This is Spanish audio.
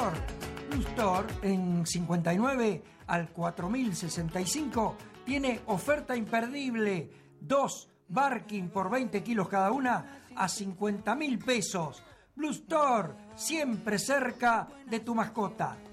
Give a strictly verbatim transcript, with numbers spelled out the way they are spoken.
Store. Blue Store en cincuenta y nueve al cuatro mil sesenta y cinco tiene oferta imperdible. Dos Barking por veinte kilos cada una a cincuenta mil pesos. Blue Store, siempre cerca de tu mascota.